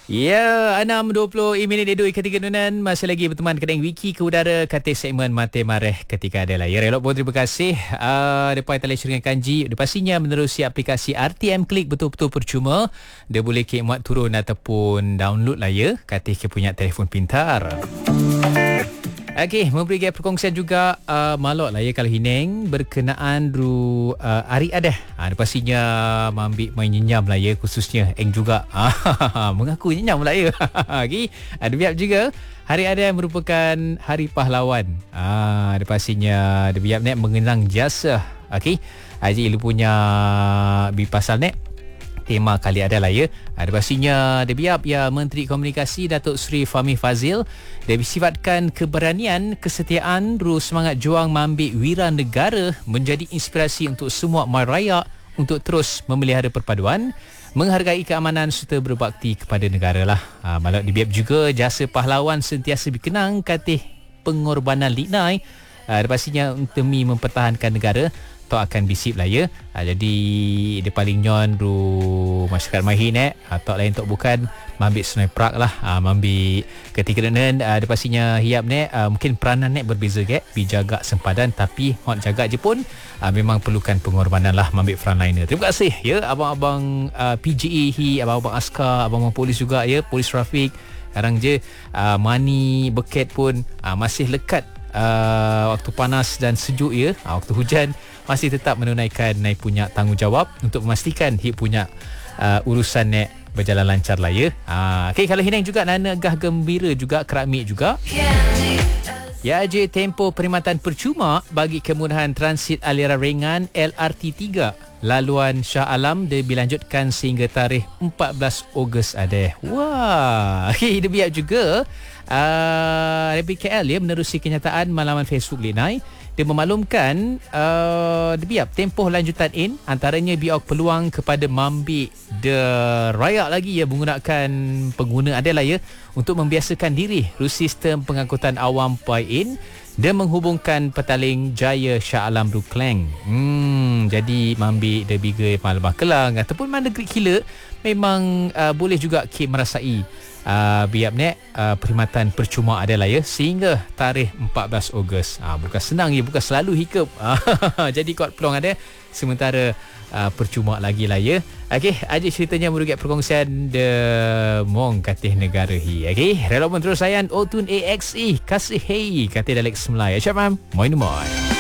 Ya, 6:20 minit edui ketika nunan masih lagi berteman kedai Wiki ke udara kata segmen Mate Mareh ketika ada lah. Ya, relok pun terima kasih. Depan telefon dengan Kanji, dia pastinya menerusi aplikasi RTM Klik betul-betul percuma. Dia boleh kek muat turun ataupun download lah ya, kata ke punya telefon pintar. Okey, memberi perkongsian juga malok lah ya kalau Hineng berkenaan hari ada. Pastinya mambik main nyenyam lah ya, khususnya Eng juga. Mengaku nyenyam lah ya. Okey, ada biap juga hari ada merupakan hari pahlawan. Pastinya ada biap nek mengenang jasa. Okey, Haji Ilu punya pasal nek tema kali adalah ya. Ada pastinya dia biap ya Menteri Komunikasi Datuk Seri Fahmi Fazil dia bersifatkan keberanian, kesetiaan, semangat juang mambik wira negara menjadi inspirasi untuk semua mai rakyat untuk terus memelihara perpaduan, menghargai keamanan serta berbakti kepada negara lah. Malak dibiap juga jasa pahlawan sentiasa dikenang katih pengorbanan Liknai. Pastinya demi mempertahankan negara tu akan bisip lah ya. Jadi dia paling nyon masyarakat Mahin atau lain tok bukan mambik Sungai Prak lah. Mambik ketika dengan dia pastinya hiap mungkin peranan berbeza ke bijaga sempadan tapi hok jaga je pun memang perlukan pengorbanan lah mambik frontliner. Terima kasih ya abang-abang PGE, abang-abang askar, abang-abang polis juga ya, polis trafik. Sekarang je Mani Beket pun masih lekat waktu panas dan sejuk ya, waktu hujan masih tetap menunaikan naik punya tanggungjawab untuk memastikan hip punya urusan berjalan lancar lah ya. Okay, kalau Hineng juga Nana Gah gembira juga, keramik juga. Ya je tempoh perkhidmatan percuma bagi kemudahan transit aliran ringan LRT3 laluan Shah Alam dia dilanjutkan sehingga tarikh 14 Ogos ada. Wah, okay, dia biar juga Republik KL ya menerusi kenyataan malaman Facebook Linai. Dia memaklumkan dia biar tempoh lanjutan in antaranya biar peluang kepada mambik de rakyat lagi ya menggunakan pengguna adalah ya untuk membiasakan diri sistem pengangkutan awam PAIN dan menghubungkan petaling Jaya Shah Alam Klang. Jadi mambik de biga Malbah Kelang ataupun mana negeri kila memang boleh juga merasai biap perkhidmatan percuma adalah ya sehingga tarikh 14 Ogos. Bukan senang ya, bukan selalu hikap. Jadi kuat peluang ada sementara percuma lagi lah ya. Okey, aja ceritanya merugikan perkongsian de mong katih negara hi. Okey, relok terus sayang Otun AXE kasih hey katih Alex Melaya. Syabam, moi.